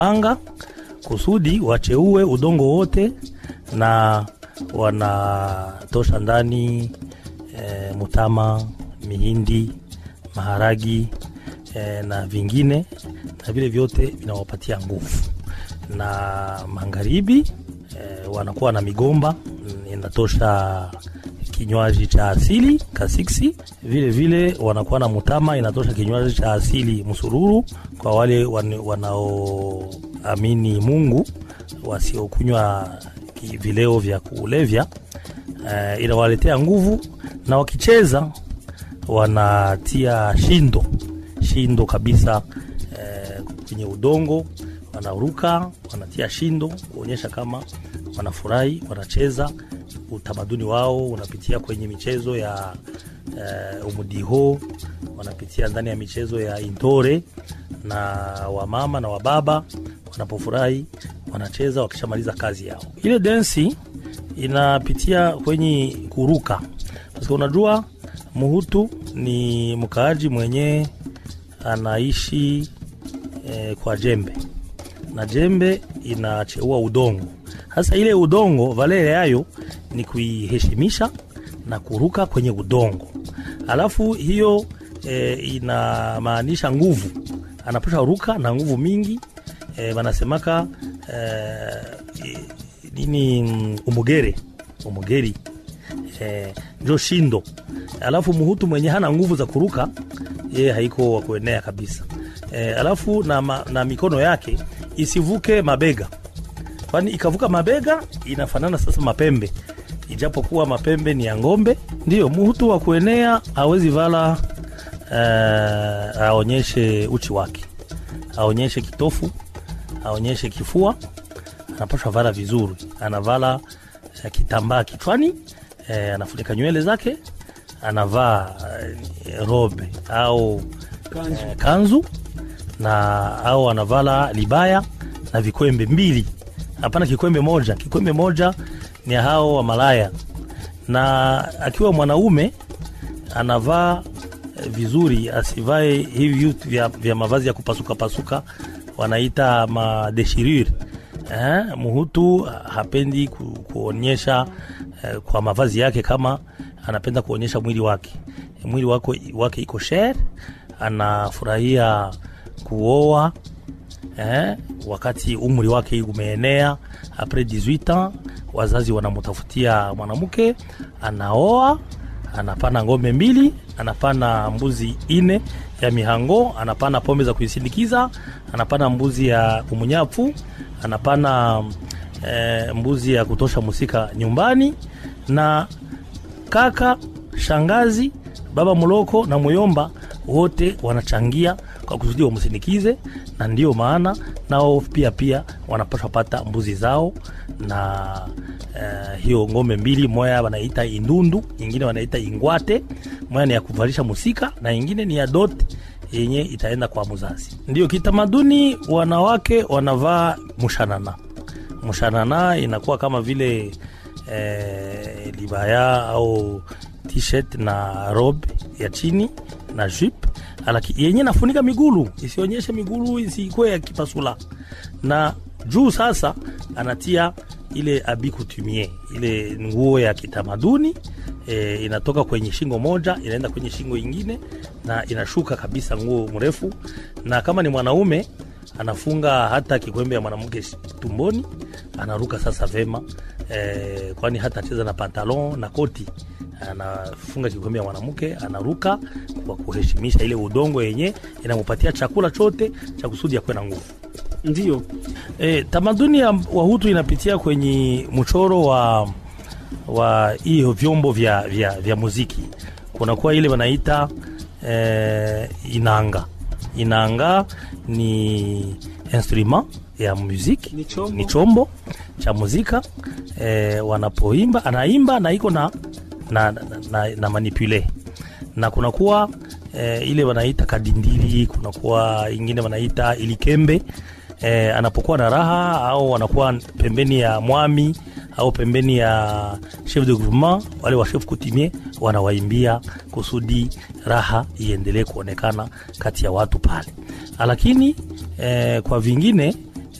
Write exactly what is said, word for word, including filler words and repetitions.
anga kusudi wacheue udongo wote, na wanatosha ndani e, mutama, mihindi, maharagi e, na vingine, na vile vyote vinawapatia nguvu. Na magharibi e, wanakuwa na migomba inatosha kinywaji cha asili kasiksi. Vile vile wanakuwa na mutama inatosha kinywaji cha asili msururu, kwa wale wanaoamini Mungu, wasiokunywa vileo vya kulevya. E, inawaletea nguvu, na wakicheza wanatia shindo shindo kabisa e, kwenye udongo, wanaruka, wanatia shindo kuonyesha kama wanafurahi, wanacheza. Utamaduni wao unapitia kwenye michezo ya uh, umudiho, wanapitia ndani ya michezo ya intore, na wamama na wababa wanapofurahi wanacheza wakishamaliza kazi yao. Ile densi inapitia kwenye kuruka. Sasa unajua Muhutu ni mkaaji mwenye anaishi eh, kwa jembe, na jembe inacheua udongo. Sasa ile udongo valele yayo ni kuiheshimisha na kuruka kwenye udongo. Alafu hiyo e, inamaanisha nguvu. Anapasha ruka na nguvu mingi. E, wanasemaka e, nini umugere, umugeri. E, njo shindo. Alafu Muhutu mwenye hana nguvu za kuruka, yeye haiko wa kuenea kabisa. E, alafu na, ma, na mikono yake isivuke mabega. Kwani ikavuka mabega inafanana sasa mapembe. Ijapokuwa mapembe ni ya ngombe. Ndio Muhutu wa kuenea hawezi vala uh, aonyeshe uchi wake, aonyeshe kitofu, aonyeshe kifua. Anapaswa vala vizuri. Anavala uh, kitambaa kichwani, uh, anafunika nywele zake, anavaa uh, robe au kanzu. Uh, kanzu na au anavala libaya na vikwembe mbili. Hapana kikwembe moja. Kikwembe moja ni hao wa malaya. Na akiwa mwanaume anavaa vizuri, asivae hivi vitu vya, vya mavazi ya kupasuka pasuka, wanaita madeshirure. Eh, Muhutu hapendi ku, kuonyesha eh, kwa mavazi yake, kama anapenda kuonyesha mwili wake. Mwili wake wake iko sher, anafurahia kuoa eh, wakati umri wake umeenea. Après dix-huit ans wazazi wanamutafutia mwanamke, anaoa, anapana ngombe mbili, anapana mbuzi ine ya mihango, anapana pombe za kuisindikiza, anapana mbuzi ya kumunyafu, anapana e, mbuzi ya kutosha musika nyumbani. Na kaka, shangazi, baba muloko na muyomba wote wanachangia kwa kusudi wa msindikize. Na ndio maana nao pia pia wanapaswa pata mbuzi zao. Na uh, hiyo ngombe mbili, moja wanaita indundu, nyingine wanaita ingwate. Moja ni ya kuvalisha musika na nyingine ni ya dote yenye itaenda kwa mzazi. Ndio kitamaduni wanawake wanavaa mushanana. Mushanana inakuwa kama vile eh, libaya au t-shirt na robe ya chini na jupe, alaki yenye nafunika migulu, isionyeshe migulu, isikuwe ya kipasula. Na juu sasa anatia ile abiku tumie, ile nguo ya kitamaduni. E, inatoka kwenye shingo moja inaenda kwenye shingo ingine, na inashuka kabisa nguo mrefu. Na kama ni mwanaume anafunga hata kikwembe ya mwanamke tumboni, anaruka sasa vema. E, kwani hata cheza na pantalon na koti, anafunga kikwembe ya mwanamke, anaruka kwa kuheshimisha ile udongo yenye inamupatia chakula chote cha kusudi ya kuwa na nguvu. Ndio e, tamaduni ya Wahutu inapitia kwenye mchoro wa wa hiyo vyombo vya, vya, vya muziki. Kuna kuwa ile wanaita e, inanga. Inanga ni instrument ya muziki, ni chombo, ni chombo cha muzika. E, wanapoimba, anaimba na iko na na, na, na, na manipule. Na kuna kuwa e, ile wanaita kadindili, kuna kuwa ingine wanaita ilikembe. E, anapokuwa na raha au wanakuwa pembeni ya mwami au pembeni ya chef de groupement, wale wa chef coutumier wanawaimbia kusudi raha iendelee kuonekana kati ya watu pale. Lakini e, kwa vingine